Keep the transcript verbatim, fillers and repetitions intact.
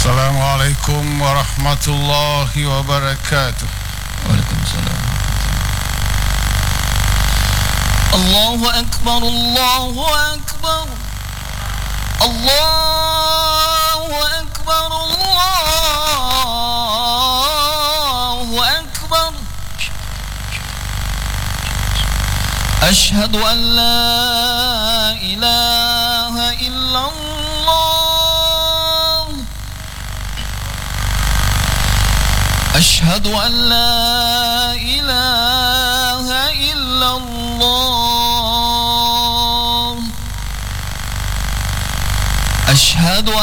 Assalamualaikum warahmatullahi wabarakatuh. Waalaikumsalam. Allahu Akbar, Allahu Akbar, Allahu Akbar, Allahu Akbar. Ashhadu an la ilaha illallah. Ashhadu an la ilaha illallah. Ashhadu